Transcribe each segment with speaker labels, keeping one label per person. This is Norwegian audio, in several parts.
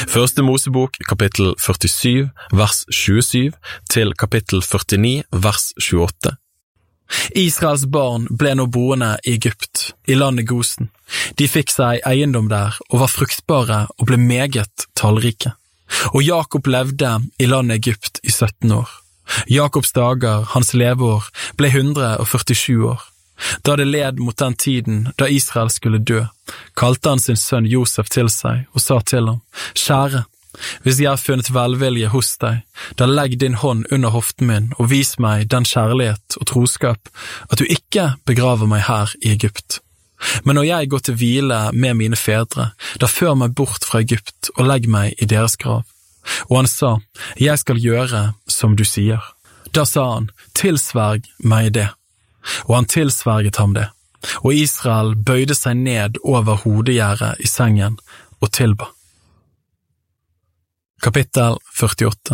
Speaker 1: Første Mosebok, kapittel 47, vers 27, til kapittel 49, vers 28. Israels barn ble nå boende i Egypt, i landet Gosen. De fikk seg eiendom der, og var fruktbare og ble meget tallrike. Og Jakob levde i landet Egypt i 17 år. Jakobs dager, hans leveår, ble 147 år. Da det led mot den tiden da Israel skulle dø, kalte han sin sønn Josef til seg og sa til ham, «Kjære, hvis jeg har funnet velvilje hos deg, da legg din hånd under hoften min og vis meg den kjærlighet og troskap at du ikke begraver meg her i Egypt. Men når jeg går til hvile med mine fedre, da før meg bort fra Egypt og legg meg i deres grav.» Og han sa, «Jeg skal gjøre som du sier.» Da sa han, «Tilsverg meg det.» Og han tilsverget ham det, og Israel bøyde seg ned over hodegjerdet i sengen og tilba. Kapittel 48.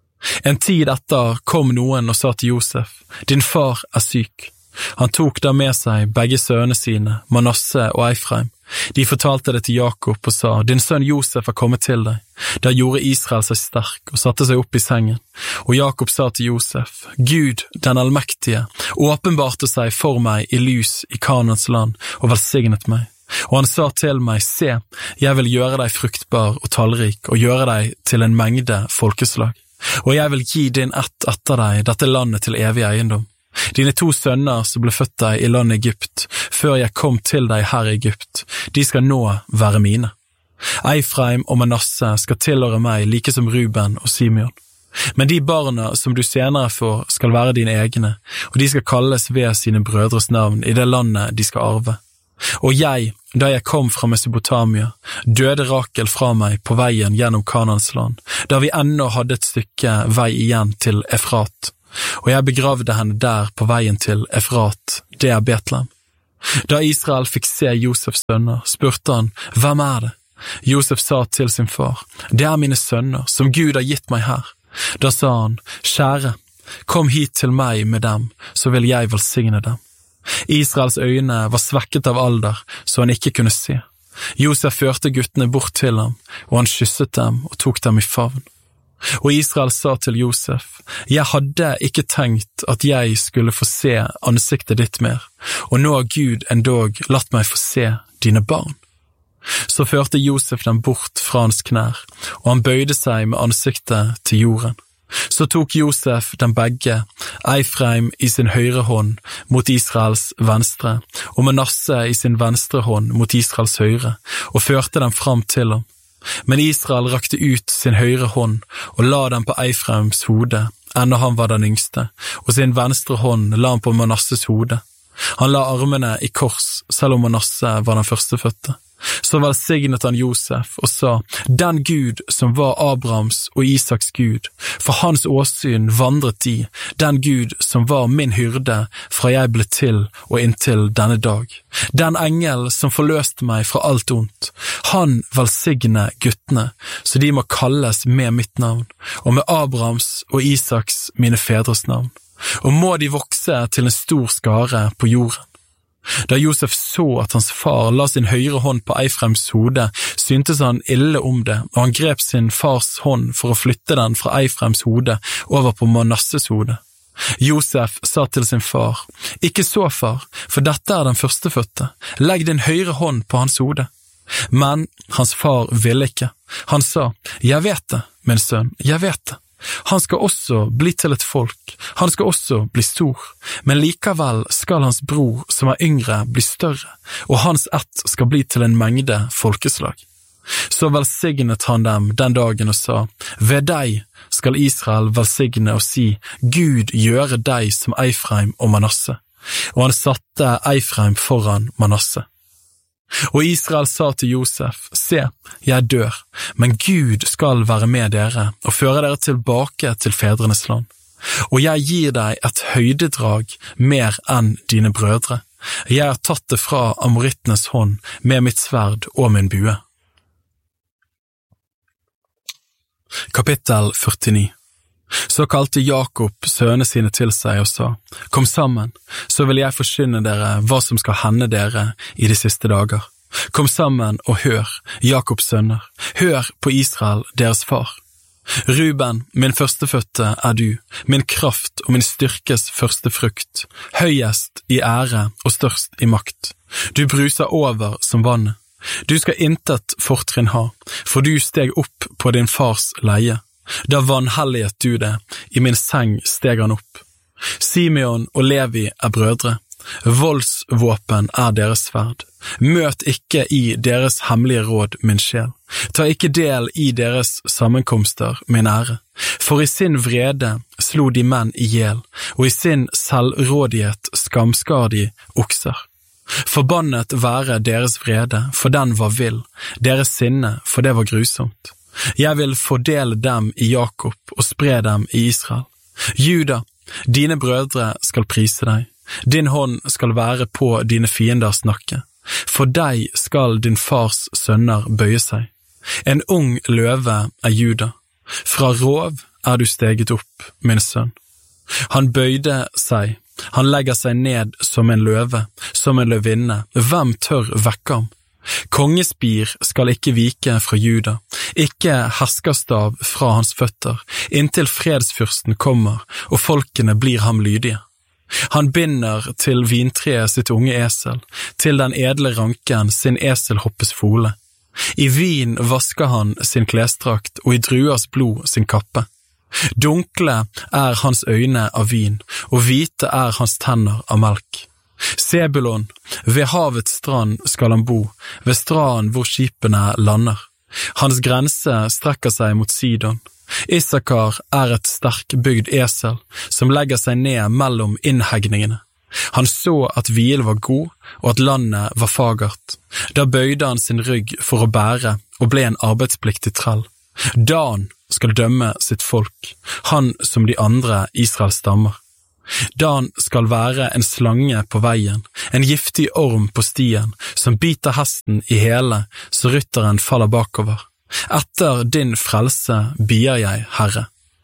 Speaker 1: En tid etter kom noen og sa til Josef, «Din far er syk.» Han tok da med seg begge sønnene sine, Manasse og Eifreim. De fortalte det til Jakob og sa, «Din sønn Josef er kommet til deg.» Da gjorde Israel seg sterk og satte seg opp i sengen. Og Jakob sa til Josef, «Gud, den allmektige, åpenbarte seg for meg i lys i Kanans land og velsignet meg. Og han sa til meg, «Se, jeg vil gjøre deg fruktbar og tallrik og gjøre deg til en mengde folkeslag. Og jeg vil gi din ett etter deg dette landet til evig eiendom. Dine 2 sønner som ble født deg i landet Egypt, før jeg kom til deg her i Egypt, de skal nå være mine. Eifreim og Manasse skal tilhøre meg like som Ruben og Simeon. Men de barna som du senere får skal være dine egne, og de skal kalles ved sine brødres navn i det landet de skal arve. Og jeg, da jeg kom fra Mesopotamia, døde Rakel fra meg på veien gjennom Kanans land, da vi ennå hadde et stykke vei igjen til Efrat. Og jeg begravde henne der på veien til Efrat, det er Betlehem. Da Israel fikk se Josefs sønner, spurte han, «Hvem er det?» Josef sa til sin far, «Det er mine sønner, som Gud har gitt meg her.» Da sa han, «Kjære, kom hit til meg med dem, så vil jeg velsigne dem.» Israels øyne var svekket av alder, så han ikke kunne se. Josef førte guttene bort til ham, og han kysset dem og tok dem i favn. Og Israel sa til Josef, «Jeg hadde ikke tenkt at jeg skulle få se ansiktet ditt mer, og nå har Gud endog latt meg få se dine barn.» Så førte Josef dem bort fra hans knær, og han bøyde seg med ansiktet til jorden. Så tok Josef dem begge, Eifreim i sin høyre hånd mot Israels venstre, og Manasse i sin venstre hånd mot Israels høyre, og førte dem fram til ham. Men Israel rakte ut sin høyre hånd og la den på Eifreims hode, enda han var den yngste, og sin venstre hånd la han på Manasses hode. Han la armene i kors, selv om Manasse var den førstefødte. Så velsignet han Josef og sa, «Den Gud som var Abrahams og Isaks Gud, for hans åsyn vandret de, den Gud som var min hyrde fra jeg ble til og inntil denne dag. Den engel som forløste meg fra alt ondt, han velsigne guttene, så de må kalles med mitt navn, og med Abrahams og Isaks mine fedres navn. Og må de vokse til en stor skare på jorden.» Da Josef så at hans far la sin høyre hånd på Eifreims hode, syntes han ille om det, og han grep sin fars hånd for å flytte den fra Eifreims hode over på Manasses hode. Josef sa til sin far, «Ikke så, far, for dette er den førstefødte. Legg din høyre hånd på hans hode.» Men hans far ville ikke. Han sa, «Jeg vet det, min sønn, jeg vet det. Han skal også bli til et folk, han skal også bli stor, men likevel skal hans bror som er yngre bli større, og hans ett skal bli til en mengde folkeslag. Så velsignet han dem den dagen og sa, «Ved deg skal Israel velsigne og si, Gud gjøre deg som Eifreim og Manasse.» Og han satte Eifreim foran Manasse. Og Israel sa til Josef, «Se, jeg dør, men Gud skal være med dere og føre dere tilbake til fedrenes land. Og jeg gir deg et høydedrag mer enn dine brødre. Jeg har tatt det fra amorittenes hånd med mitt sverd og min bue.» Kapittel 49. Så kalte Jakob sønnene sine til seg og sa, «Kom sammen, så vil jeg forkynne dere hva som skal hende dere i de siste dager. Kom sammen og hør, Jakobs sønner, hør på Israel, deres far. Ruben, min førstefødte du, min kraft og min styrkes første frukt, høyest i ære og størst i makt. Du bruser over som vannet. Du skal intet fortrinn ha, for du steg opp på din fars leie. Da vanhelliget du det, i min seng steg han opp. Simeon og Levi brødre. Voldsvåpen deres sverd. Møt ikke i deres hemmelige råd, min sjel. Ta ikke del i deres sammenkomster, min ære. For i sin vrede slo de menn ihjel, og i sin selvrådighet skamskar de okser. Forbannet være deres vrede, for den var vill, deres sinne, for det var grusomt. Jeg vil fordele dem i Jakob og spre dem i Israel. Juda, dine brødre skal prise deg. Din hånd skal være på dine fienders nakke. For deg skal din fars sønner bøye seg. En ung løve Juda. Fra rov du steget opp, min sønn. Han bøyde seg. Han legger seg ned som en løve, som en løvinne. Hvem tør vekke ham? Kongespir skal ikke vike fra Juda, ikke herskerstav fra hans føtter, inntil fredsfyrsten kommer, og folkene blir ham lydige. Han binder til vintreet sitt unge esel, til den edle ranken sin eselhoppes fole. I vin vasker han sin klesdrakt, og i druers blod sin kappe. Dunkle hans øyne av vin, og hvite hans tenner av melk. Sebulon, ved havets strand skal han bo, ved stranden hvor skipene lander. Hans grense strekker seg mot Sidon. Issakar et sterkbygd esel, som legger seg ned mellom innhegningene. Han så at hvilen var god, og at landet var fagert. Da bøyde han sin rygg for å bære, og ble en arbeidspliktig trell. Dan skal dømme sitt folk, han som de andre Israels stammer. Dan skal være en slange på veien, en giftig orm på stien, som biter hesten i hele, så rytteren faller bakover. Etter din frelse bier jeg, Herre.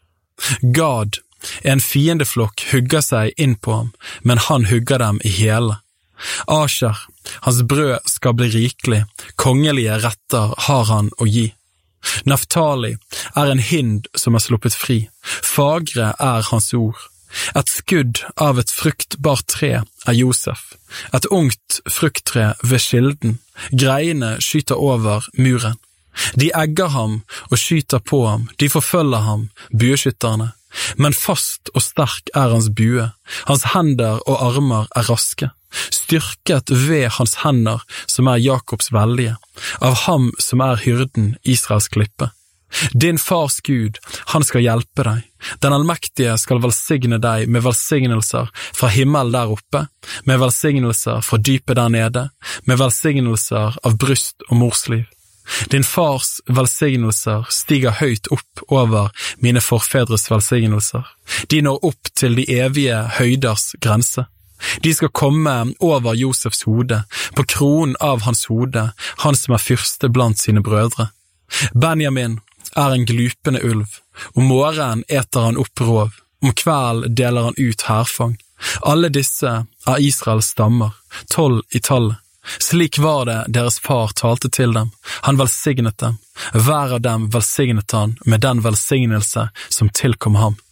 Speaker 1: Gad, en fiendeflokk hugger seg inn på ham, men han hugger dem i hele. Asher, hans brød skal bli rikelig, kongelige retter har han å gi. Naftali en hind som sluppet fri, fagre hans ord. Et skudd av et fruktbart tre Josef, et ungt frukttre ved kilden, greiene skyter over muren. De egger ham og skyter på ham, de forfølger ham, bueskytterne. Men fast og sterk hans bue, hans hender og armer raske, styrket ved hans hender som Jakobs veldige, av ham som hyrden Israels klippe. Din fars Gud, han skal hjelpe deg. Den allmektige skal velsigne deg med velsignelser fra himmel der oppe, med velsignelser fra dypet der nede, med velsignelser av bryst og morsliv. Din fars velsignelser stiger høyt opp over mine forfedres velsignelser. De når opp til de evige høyders grense. De skal komme over Josefs hode, på kronen av hans hode, han som fyrste blant sine brødre. Benjamin en glupende ulv, om morgenen eter han opp rov, om kveld deler han ut herfang. Alle disse Israels stammer, 12 i tallet. Slik var det deres far talte til dem, han velsignet dem, hver av dem velsignet han med den velsignelse som tilkom ham.